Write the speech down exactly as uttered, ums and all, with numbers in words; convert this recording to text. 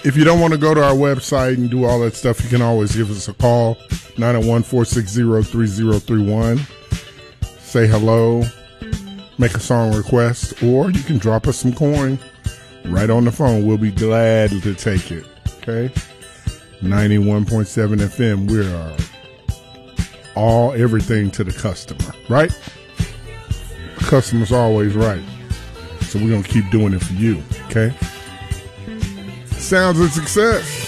If you don't want to go to our website and do all that stuff, you can always give us a call, nine oh one, four six zero, three zero three one. Say hello, make a song request, or you can drop us some coin right on the phone. We'll be glad to take it, okay? ninety-one point seven F M, we are all everything to the customer, right? The customer's always right. So we're going to keep doing it for you, okay? Sounds of success.